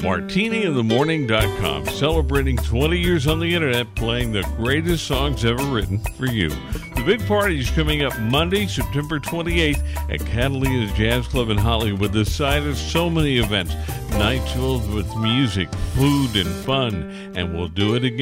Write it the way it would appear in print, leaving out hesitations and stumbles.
martiniinthemorning.com, celebrating 20 years on the internet, playing the greatest songs ever written for you. The big party is coming up Monday, September 28th at Catalina's Jazz Club in Hollywood. The site of so many events, nights filled with music, food, and fun, and we'll do it again